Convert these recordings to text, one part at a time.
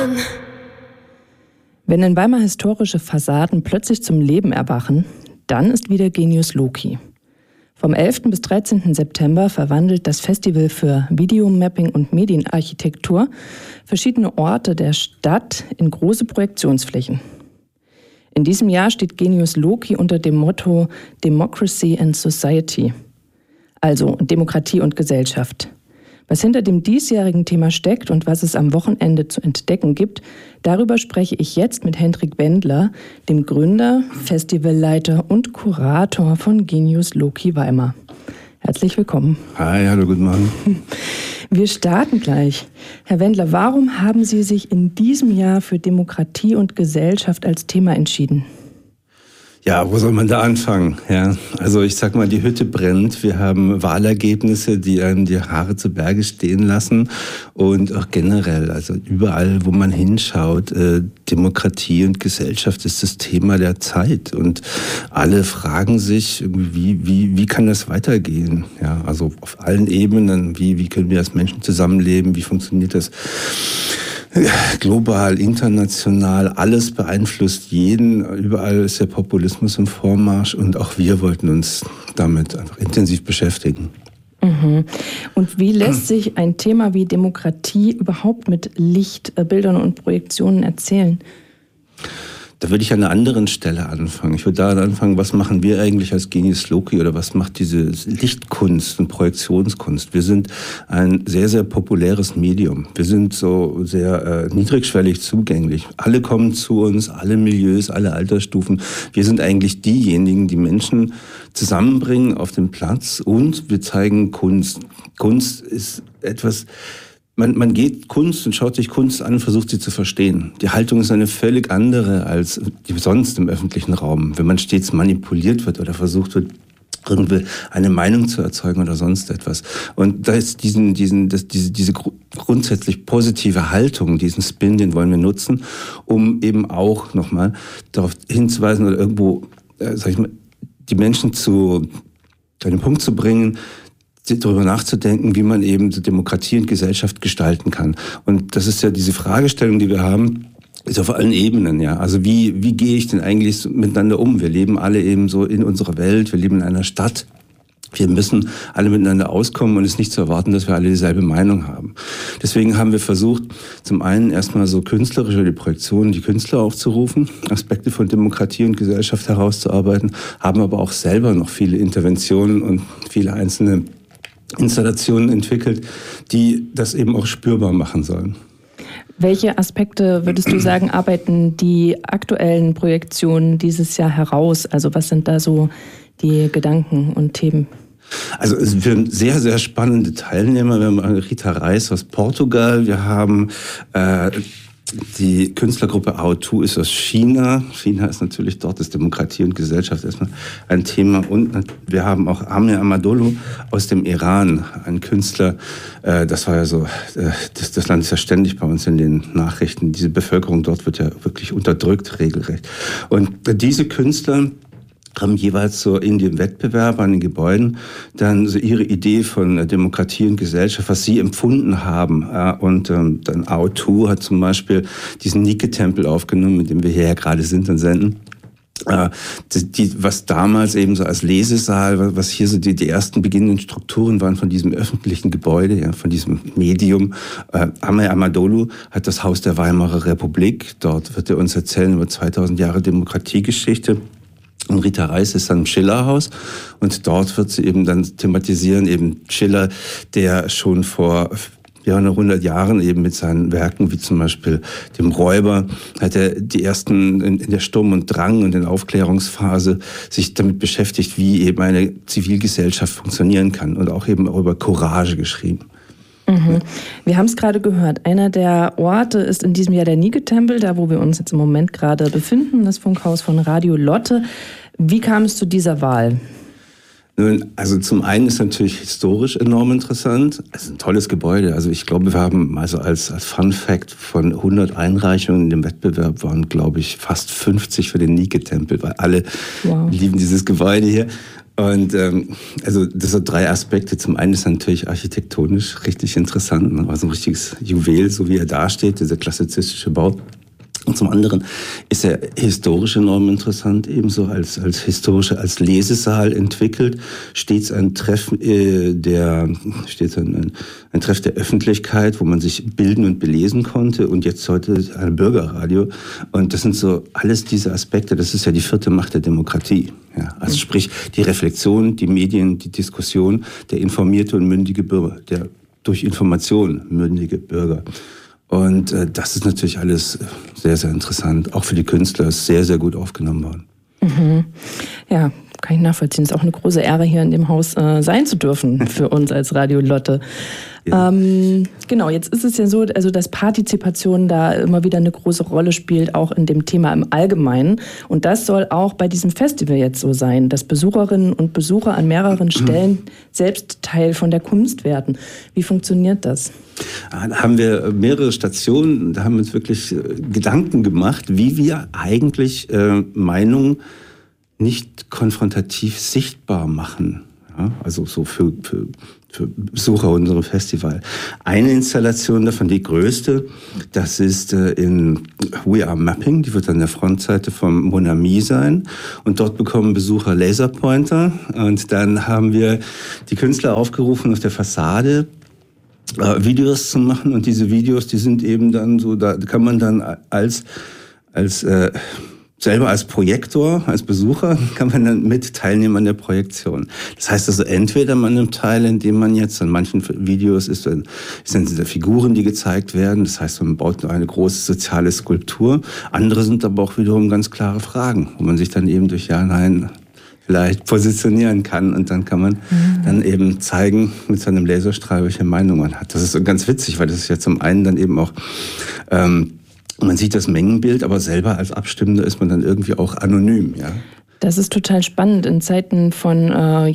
Wenn in Weimar historische Fassaden plötzlich zum Leben erwachen, dann ist wieder Genius Loci. Vom 11. bis 13. September verwandelt das Festival für Videomapping und Medienarchitektur verschiedene Orte der Stadt in große Projektionsflächen. In diesem Jahr steht Genius Loci unter dem Motto Democracy and Society, also Demokratie und Gesellschaft. Was hinter dem diesjährigen Thema steckt und was es am Wochenende zu entdecken gibt, darüber spreche ich jetzt mit Hendrik Wendler, dem Gründer, Festivalleiter und Kurator von Genius Loci Weimar. Herzlich willkommen. Hi, hallo, guten Morgen. Wir starten gleich. Herr Wendler, warum haben Sie sich in diesem Jahr für Demokratie und Gesellschaft als Thema entschieden? Ja, wo soll man da anfangen? Ja, also ich sag mal, die Hütte brennt. Wir haben Wahlergebnisse, die einem die Haare zu Berge stehen lassen. Und auch generell, also überall, wo man hinschaut, Demokratie und Gesellschaft ist das Thema der Zeit. Und alle fragen sich, wie kann das weitergehen? Ja, also auf allen Ebenen, wie können wir als Menschen zusammenleben? Wie funktioniert das? Global, international, alles beeinflusst jeden. Überall ist der Populismus im Vormarsch und auch wir wollten uns damit einfach intensiv beschäftigen. Mhm. Und wie lässt sich ein Thema wie Demokratie überhaupt mit Lichtbildern und Projektionen erzählen? Da würde ich an einer anderen Stelle anfangen. Ich würde da anfangen, was machen wir eigentlich als Genius Loci oder was macht diese Lichtkunst und Projektionskunst? Wir sind ein sehr, sehr populäres Medium. Wir sind so sehr niedrigschwellig zugänglich. Alle kommen zu uns, alle Milieus, alle Altersstufen. Wir sind eigentlich diejenigen, die Menschen zusammenbringen auf den Platz und wir zeigen Kunst. Kunst ist etwas... Man geht Kunst und schaut sich Kunst an und versucht sie zu verstehen. Die Haltung ist eine völlig andere als die sonst im öffentlichen Raum. Wenn man stets manipuliert wird oder versucht wird, irgendwie eine Meinung zu erzeugen oder sonst etwas. Und da ist diese grundsätzlich positive Haltung, diesen Spin, den wollen wir nutzen, um eben auch nochmal darauf hinzuweisen oder irgendwo, die Menschen zu einem Punkt zu bringen, darüber nachzudenken, wie man eben Demokratie und Gesellschaft gestalten kann. Und das ist ja diese Fragestellung, die wir haben, ist auf allen Ebenen, ja. Also wie gehe ich denn eigentlich so miteinander um? Wir leben alle eben so in unserer Welt, wir leben in einer Stadt. Wir müssen alle miteinander auskommen und es ist nicht zu erwarten, dass wir alle dieselbe Meinung haben. Deswegen haben wir versucht, zum einen erstmal so künstlerisch über die Projektionen die Künstler aufzurufen, Aspekte von Demokratie und Gesellschaft herauszuarbeiten, haben aber auch selber noch viele Interventionen und viele einzelne Installationen entwickelt, die das eben auch spürbar machen sollen. Welche Aspekte, würdest du sagen, arbeiten die aktuellen Projektionen dieses Jahr heraus? Also was sind da so die Gedanken und Themen? Also wir haben sehr, sehr spannende Teilnehmer. Wir haben Rita Reis aus Portugal, wir haben die Künstlergruppe AO2 ist aus China. China ist natürlich dort, ist Demokratie und Gesellschaft erstmal ein Thema. Und wir haben auch Amir Amadolu aus dem Iran, ein Künstler. Das war ja so, das Land ist ja ständig bei uns in den Nachrichten. Diese Bevölkerung dort wird ja wirklich unterdrückt, regelrecht. Und diese Künstler haben jeweils so in dem Wettbewerb an den Gebäuden dann so ihre Idee von Demokratie und Gesellschaft, was sie empfunden haben. Und dann AO2 hat zum Beispiel diesen Nike-Tempel aufgenommen, mit dem wir hier ja gerade sind und senden. Was damals eben so als Lesesaal, was hier so die ersten beginnenden Strukturen waren von diesem öffentlichen Gebäude, ja, von diesem Medium. Amir Amadolu hat das Haus der Weimarer Republik. Dort wird er uns erzählen über 2000 Jahre Demokratiegeschichte. Und Rita Reis ist dann im Schillerhaus und dort wird sie eben dann thematisieren, eben Schiller, der schon vor 100 Jahren eben mit seinen Werken, wie zum Beispiel dem Räuber, hat er die ersten in der Sturm und Drang und in der Aufklärungsphase sich damit beschäftigt, wie eben eine Zivilgesellschaft funktionieren kann und auch eben über Courage geschrieben. Mhm. Wir haben es gerade gehört. Einer der Orte ist in diesem Jahr der Nike-Tempel, da wo wir uns jetzt im Moment gerade befinden, das Funkhaus von Radio Lotte. Wie kam es zu dieser Wahl? Nun, also zum einen ist natürlich historisch enorm interessant. Es ist ein tolles Gebäude. Also ich glaube, wir haben also als Fun Fact von 100 Einreichungen in dem Wettbewerb waren, glaube ich, fast 50 für den Nike-Tempel, weil alle lieben dieses Gebäude hier. Und also das sind 3 Aspekte. Zum einen ist er natürlich architektonisch richtig interessant, ne? Also ein richtiges Juwel, so wie er dasteht, dieser klassizistische Bau. Und zum anderen ist er historisch enorm interessant, ebenso als Lesesaal entwickelt, stets ein Treff ein Treff der Öffentlichkeit, wo man sich bilden und belesen konnte, und jetzt heute ein Bürgerradio. Und das sind so alles diese Aspekte, das ist ja die 4. Macht der Demokratie. Ja, also sprich die Reflexion, die Medien, die Diskussion, der informierte und mündige Bürger, der durch Information mündige Bürger. Und das ist natürlich alles sehr, sehr interessant. Auch für die Künstler ist sehr, sehr gut aufgenommen worden. Mhm. Ja, kann ich nachvollziehen. Es ist auch eine große Ehre, hier in dem Haus sein zu dürfen für uns als Radio Lotte. Ja. Genau, jetzt ist es ja so, also dass Partizipation da immer wieder eine große Rolle spielt, auch in dem Thema im Allgemeinen. Und das soll auch bei diesem Festival jetzt so sein, dass Besucherinnen und Besucher an mehreren Stellen selbst Teil von der Kunst werden. Wie funktioniert das? Da haben wir mehrere Stationen, da haben wir uns wirklich Gedanken gemacht, wie wir eigentlich Meinungen nicht konfrontativ sichtbar machen. Ja, also so für Besucher unseres Festival. Eine Installation davon, die größte, das ist in We Are Mapping, die wird an der Frontseite vom Mon Ami sein, und dort bekommen Besucher Laserpointer, und dann haben wir die Künstler aufgerufen, auf der Fassade Videos zu machen, und diese Videos, die sind eben dann so, da kann man dann selber als Projektor, als Besucher, kann man dann mit teilnehmen an der Projektion. Das heißt also, entweder man nimmt teil, indem man jetzt an manchen Videos ist dann diese Figuren, die gezeigt werden. Das heißt, man baut eine große soziale Skulptur. Andere sind aber auch wiederum ganz klare Fragen, wo man sich dann eben durch Ja, Nein vielleicht positionieren kann, und dann kann man dann eben zeigen mit seinem Laserstrahl, welche Meinung man hat. Das ist ganz witzig, weil das ist ja zum einen dann eben auch man sieht das Mengenbild, aber selber als Abstimmender ist man dann irgendwie auch anonym. Ja? Das ist total spannend in Zeiten von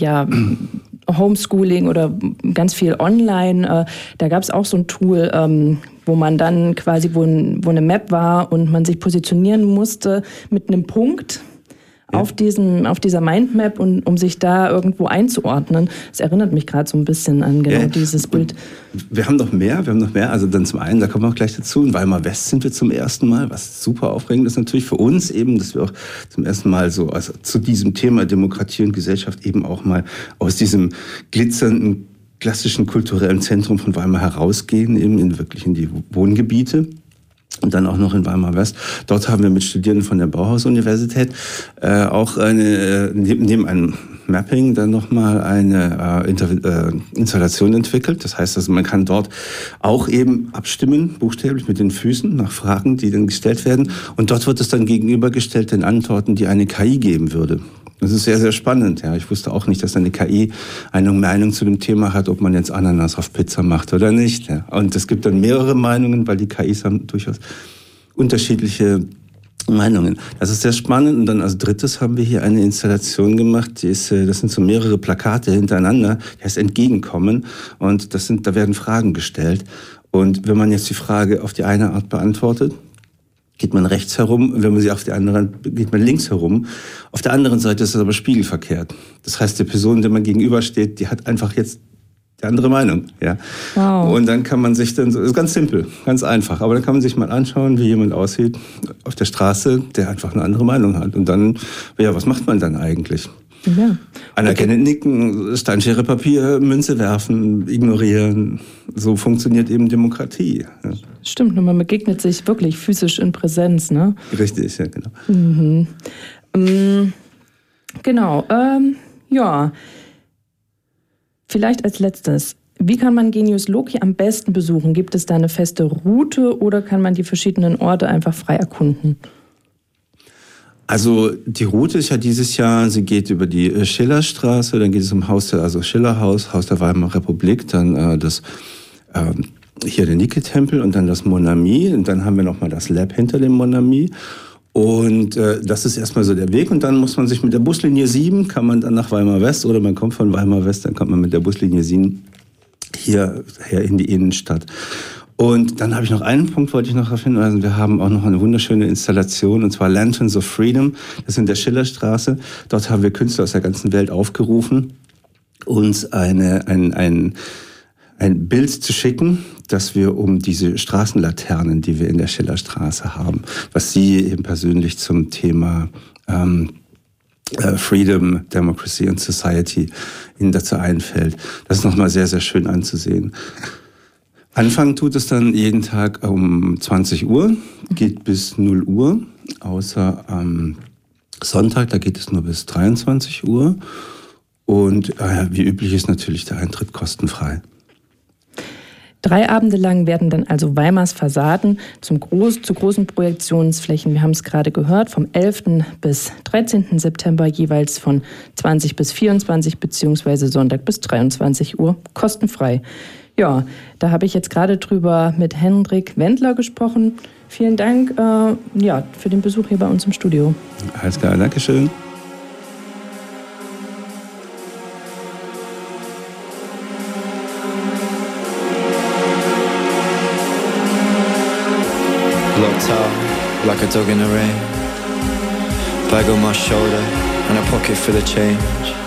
Homeschooling oder ganz viel online. Da gab es auch so ein Tool, wo man dann quasi, wo eine Map war und man sich positionieren musste mit einem Punkt auf dieser Mindmap, und um sich da irgendwo einzuordnen. Das erinnert mich gerade so ein bisschen an dieses Bild. Wir haben noch mehr. Also dann zum einen, da kommen wir auch gleich dazu, in Weimar West sind wir zum ersten Mal, was super aufregend ist natürlich für uns eben, dass wir auch zum ersten Mal so also zu diesem Thema Demokratie und Gesellschaft eben auch mal aus diesem glitzernden, klassischen kulturellen Zentrum von Weimar herausgehen, eben wirklich in die Wohngebiete. Und dann auch noch in Weimar West. Dort haben wir mit Studierenden von der Bauhaus-Universität auch neben einem Mapping dann nochmal eine Installation entwickelt. Das heißt, also man kann dort auch eben abstimmen, buchstäblich mit den Füßen nach Fragen, die dann gestellt werden. Und dort wird es dann gegenübergestellt den Antworten, die eine KI geben würde. Das ist sehr, sehr spannend. Ja, ich wusste auch nicht, dass eine KI eine Meinung zu dem Thema hat, ob man jetzt Ananas auf Pizza macht oder nicht. Ja. Und es gibt dann mehrere Meinungen, weil die KIs haben durchaus unterschiedliche Meinungen. Das ist sehr spannend. Und dann als drittes haben wir hier eine Installation gemacht, das sind so mehrere Plakate hintereinander, die heißt Entgegenkommen. Und da werden Fragen gestellt. Und wenn man jetzt die Frage auf die eine Art beantwortet, geht man rechts herum, und wenn man sie auf die andere, geht man links herum. Auf der anderen Seite ist es aber spiegelverkehrt. Das heißt, die Person, der man gegenübersteht, die hat einfach jetzt die andere Meinung. Ja. Wow. Und dann kann man sich dann, ist ganz simpel, ganz einfach, aber dann kann man sich mal anschauen, wie jemand aussieht auf der Straße, der einfach eine andere Meinung hat. Und dann, ja, was macht man dann eigentlich? Ja. Anerkennend nicken, Steinschere, Papier, Münze werfen, ignorieren. So funktioniert eben Demokratie. Ja. Stimmt, und man begegnet sich wirklich physisch in Präsenz, ne? Richtig, ja, genau. Genau, ja. Vielleicht als letztes, wie kann man Genius Loci am besten besuchen? Gibt es da eine feste Route oder kann man die verschiedenen Orte einfach frei erkunden? Also die Route ist ja dieses Jahr, sie geht über die Schillerstraße, dann geht es um Schillerhaus, Haus der Weimarer Republik, dann hier den Nike-Tempel und dann das Mon Ami, und dann haben wir nochmal das Lab hinter dem Mon Ami. Und das ist erstmal so der Weg, und dann muss man sich mit der Buslinie 7, kann man dann nach Weimar West, oder man kommt von Weimar West, dann kommt man mit der Buslinie 7 hierher in die Innenstadt. Und dann habe ich noch einen Punkt, wollte ich noch darauf hinweisen. Wir haben auch noch eine wunderschöne Installation, und zwar Lanterns of Freedom. Das ist in der Schillerstraße. Dort haben wir Künstler aus der ganzen Welt aufgerufen, uns ein Bild zu schicken, dass wir um diese Straßenlaternen, die wir in der Schillerstraße haben, was Sie eben persönlich zum Thema Freedom, Democracy and Society Ihnen dazu einfällt. Das ist nochmal sehr, sehr schön anzusehen. Anfangen tut es dann jeden Tag um 20 Uhr, geht bis 0 Uhr, außer am Sonntag, da geht es nur bis 23 Uhr. Und wie üblich ist natürlich der Eintritt kostenfrei. 3 Abende lang werden dann also Weimars Fassaden zu großen Projektionsflächen, wir haben es gerade gehört, vom 11. bis 13. September jeweils von 20 bis 24 beziehungsweise Sonntag bis 23 Uhr kostenfrei. Ja, da habe ich jetzt gerade drüber mit Hendrik Wendler gesprochen. Vielen Dank für den Besuch hier bei uns im Studio. Alles klar, Dankeschön. Locked out like a dog in the rain. Bag on my shoulder and a pocket full of change.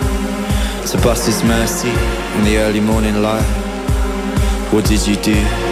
To bust his mercy in the early morning light. What did you do?